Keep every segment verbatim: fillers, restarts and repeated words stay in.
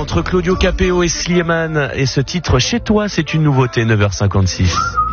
entre Claudio Capéo et Slimane et ce titre Chez toi, c'est une nouveauté, neuf heures cinquante-six.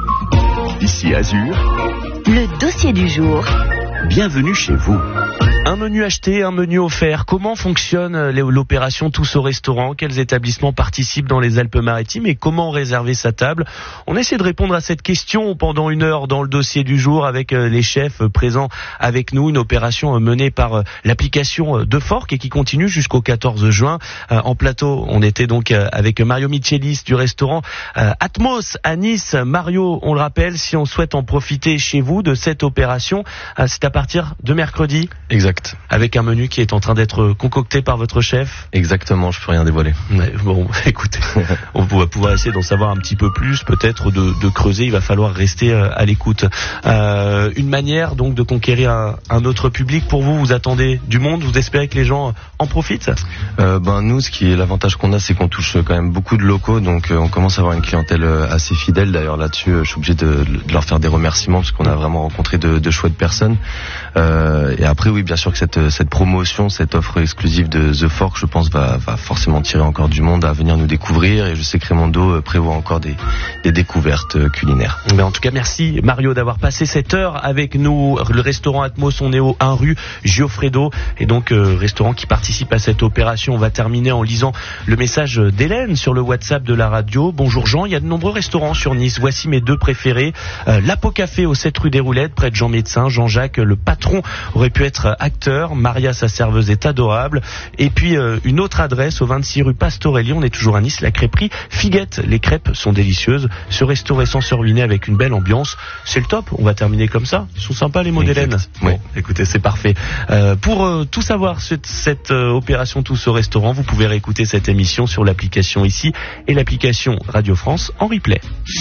Ici Azur, le dossier du jour. Bienvenue chez vous. Un menu acheté, un menu offert. Comment fonctionne l'opération Tous au restaurant? Quels établissements participent dans les Alpes-Maritimes et comment réserver sa table? On essaie de répondre à cette question pendant une heure dans le dossier du jour avec les chefs présents avec nous. Une opération menée par l'application de Fork et qui continue jusqu'au quatorze juin. En plateau, on était donc avec Mario Michelis du restaurant Atmos à Nice. Mario, on le rappelle, si on souhaite en profiter chez vous de cette opération, c'est à partir de mercredi. Exact. Avec un menu qui est en train d'être concocté par votre chef. Exactement, je peux rien dévoiler. Ouais, bon, écoutez, on va pouvoir essayer d'en savoir un petit peu plus, peut-être de, de creuser, il va falloir rester à l'écoute. Euh, une manière donc de conquérir un, un autre public. Pour vous, vous attendez du monde, vous espérez que les gens en profitent? euh, ben, Nous, ce qui est l'avantage qu'on a, c'est qu'on touche quand même beaucoup de locaux, donc euh, on commence à avoir une clientèle assez fidèle. D'ailleurs là-dessus, euh, je suis obligé de, de leur faire des remerciements parce qu'on a vraiment rencontré de, de chouettes personnes. Euh, et après, oui, bien sûr que cette, cette promotion, cette offre exclusive de The Fork, je pense, va, va forcément tirer encore du monde à venir nous découvrir. Et je sais que Raimondo prévoit encore des, des découvertes culinaires. Mais en tout cas, merci Mario d'avoir passé cette heure avec nous. Le restaurant Atmos, on est au un rue Giofredo. Et donc, euh, restaurant qui participe à cette opération. On va terminer en lisant le message d'Hélène sur le WhatsApp de la radio. Bonjour Jean, il y a de nombreux restaurants sur Nice. Voici mes deux préférés. Euh, L'Apo Café au sept rue des Roulettes, près de Jean Médecin. Jean-Jacques, le patron, aurait pu être acteur. Maria, sa serveuse, est adorable. Et puis euh, une autre adresse au vingt-six rue Pastorelli, on est toujours à Nice, la crêperie Figuette. Les crêpes sont délicieuses. Ce resto récent se ruiner avec une belle ambiance. C'est le top, on va terminer comme ça. Ils sont sympas les mots d'Hélène. Oui. Bon, écoutez, c'est parfait. Euh, pour euh, tout savoir sur cette euh, opération Tous au restaurant, vous pouvez réécouter cette émission sur l'application ici et l'application Radio France en replay.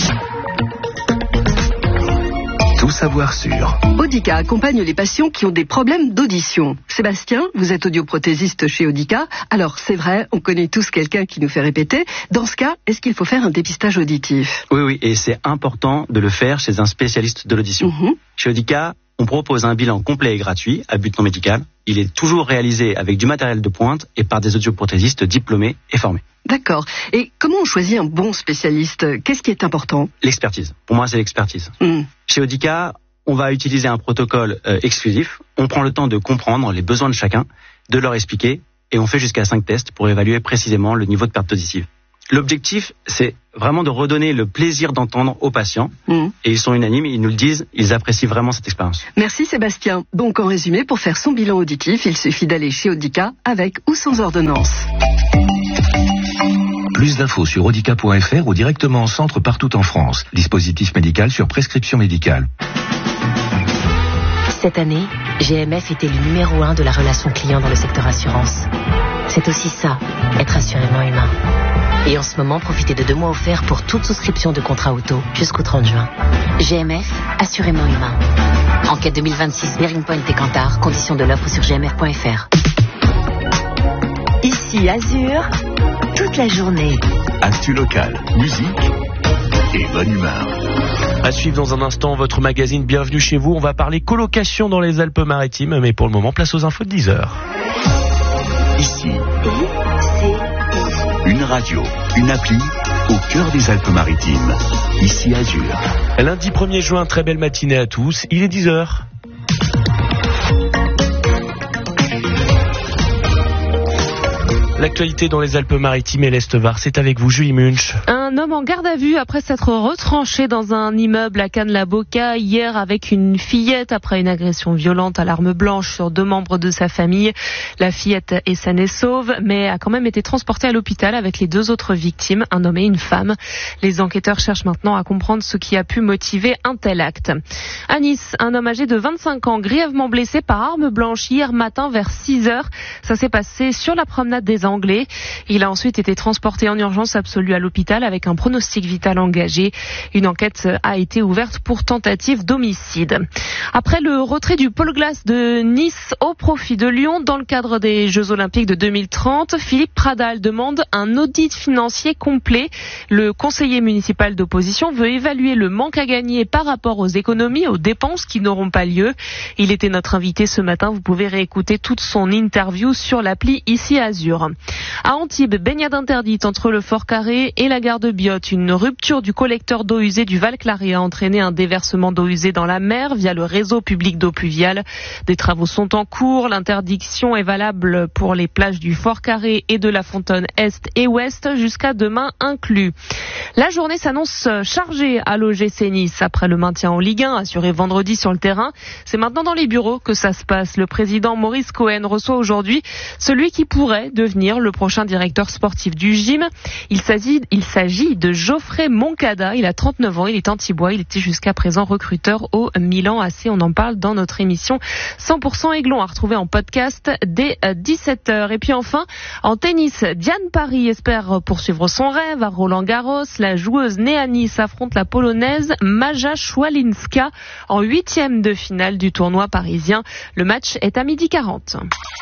Tout savoir sur Audica accompagne les patients qui ont des problèmes d'audition. Sébastien, vous êtes audioprothésiste chez Audica. Alors, c'est vrai, on connaît tous quelqu'un qui nous fait répéter. Dans ce cas, est-ce qu'il faut faire un dépistage auditif? Oui, oui, et c'est important de le faire chez un spécialiste de l'audition. Mmh. Chez Audica, on propose un bilan complet et gratuit, à but non médical. Il est toujours réalisé avec du matériel de pointe et par des audioprothésistes diplômés et formés. D'accord. Et comment on choisit un bon spécialiste? Qu'est-ce qui est important? L'expertise. Pour moi, c'est l'expertise. Mmh. Chez Audica, on va utiliser un protocole euh, exclusif. On prend le temps de comprendre les besoins de chacun, de leur expliquer, et on fait jusqu'à cinq tests pour évaluer précisément le niveau de perte auditive. L'objectif, c'est vraiment de redonner le plaisir d'entendre aux patients. Mmh. Et ils sont unanimes, ils nous le disent, ils apprécient vraiment cette expérience. Merci Sébastien. Donc en résumé, pour faire son bilan auditif, il suffit d'aller chez Audica avec ou sans ordonnance. Plus d'infos sur audica point f r ou directement en centre partout en France. Dispositif médical sur prescription médicale. Cette année, G M F était le numéro un de la relation client dans le secteur assurance. C'est aussi ça, être assurément humain. Et en ce moment, profitez de deux mois offerts pour toute souscription de contrat auto jusqu'au trente juin. G M F, assurément humain. Enquête deux mille vingt-six, Bearing Point et Kantar. Conditions de l'offre sur g m f point f r. Ici Azur, toute la journée. Actu locale, musique et bonne humeur. À suivre dans un instant votre magazine Bienvenue chez vous. On va parler colocation dans les Alpes-Maritimes, mais pour le moment, place aux infos de dix heures. Ici, une radio, une appli au cœur des Alpes-Maritimes. Ici Azur. Lundi premier juin, très belle matinée à tous. Il est dix heures. L'actualité dans les Alpes-Maritimes et l'Est-Var, c'est avec vous, Julie Munch. Un homme en garde à vue après s'être retranché dans un immeuble à Cannes-la-Boca hier avec une fillette après une agression violente à l'arme blanche sur deux membres de sa famille. La fillette est saine et sauve, mais a quand même été transportée à l'hôpital avec les deux autres victimes, un homme et une femme. Les enquêteurs cherchent maintenant à comprendre ce qui a pu motiver un tel acte. À Nice, un homme âgé de vingt-cinq ans, grièvement blessé par arme blanche hier matin vers six heures. Ça s'est passé sur la promenade des Anglais. Il a ensuite été transporté en urgence absolue à l'hôpital avec un pronostic vital engagé. Une enquête a été ouverte pour tentative d'homicide. Après le retrait du pôle glace de Nice au profit de Lyon dans le cadre des Jeux Olympiques de deux mille trente, Philippe Pradal demande un audit financier complet. Le conseiller municipal d'opposition veut évaluer le manque à gagner par rapport aux économies, aux dépenses qui n'auront pas lieu. Il était notre invité ce matin. Vous pouvez réécouter toute son interview sur l'appli Ici Azur. À Antibes, baignade interdite entre le Fort Carré et la gare de Biot. Une rupture du collecteur d'eau usée du Val-Claret a entraîné un déversement d'eau usée dans la mer via le réseau public d'eau pluviale. Des travaux sont en cours. L'interdiction est valable pour les plages du Fort Carré et de la Fontaine Est et Ouest jusqu'à demain inclus. La journée s'annonce chargée à l'O G C Nice. Après le maintien en Ligue un assuré vendredi sur le terrain, c'est maintenant dans les bureaux que ça se passe. Le président Maurice Cohen reçoit aujourd'hui celui qui pourrait devenir le prochain directeur sportif du gym. Il s'agit, il s'agit de Geoffrey Moncada. Il a trente-neuf ans, il est antibois, il était jusqu'à présent recruteur au Milan A C. On en parle dans notre émission cent pour cent Aiglon, à retrouver en podcast dès dix-sept heures. Et puis enfin, en tennis, Diane Paris espère poursuivre son rêve à Roland-Garros. La joueuse née à Nice affronte la polonaise Maja Szwalinska en huitième de finale du tournoi parisien. Le match est à midi quarante.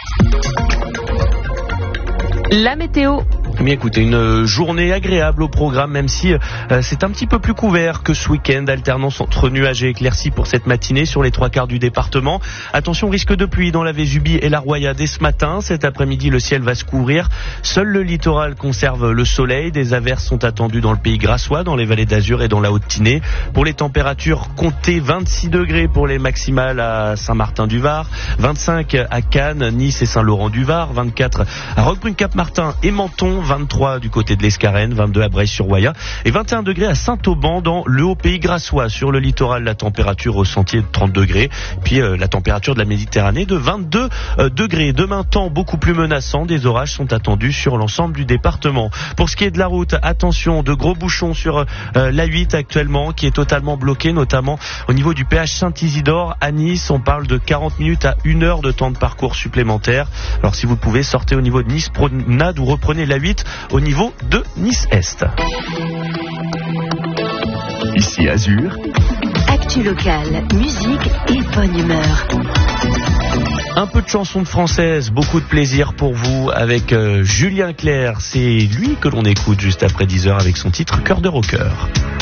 La météo. Mais écoutez, une journée agréable au programme, même si euh, c'est un petit peu plus couvert que ce week-end. Alternance entre nuages et éclaircies pour cette matinée sur les trois quarts du département. Attention, risque de pluie dans la Vésubie et la Roya dès ce matin. Cet après-midi, le ciel va se couvrir. Seul le littoral conserve le soleil. Des averses sont attendues dans le pays grassois, dans les vallées d'Azur et dans la Haute-Tinée. Pour les températures, comptez vingt-six degrés pour les maximales à Saint-Martin-du-Var, vingt-cinq à Cannes, Nice et Saint-Laurent-du-Var, vingt-quatre à Roquebrune-Cap-Martin et Menton, vingt-trois du côté de l'Escarène, vingt-deux à Breil-sur-Roya et vingt et un degrés à Saint-Auban dans le Haut-Pays grassois. Sur le littoral, la température ressentie est de trente degrés. Puis euh, la température de la Méditerranée de vingt-deux euh, degrés. Demain, temps beaucoup plus menaçant. Des orages sont attendus sur l'ensemble du département. Pour ce qui est de la route, attention, de gros bouchons sur euh, l'A huit actuellement qui est totalement bloqué, notamment au niveau du péage Saint-Isidore à Nice. On parle de quarante minutes à une heure de temps de parcours supplémentaire. Alors si vous pouvez, sortez au niveau de Nice Promenade ou reprenez l'A huit au niveau de Nice-Est. Ici Azur. Actu locale, musique et bonne humeur. Un peu de chansons de françaises, beaucoup de plaisir pour vous avec euh, Julien Clerc. C'est lui que l'on écoute juste après dix heures avec son titre Cœur de rocker.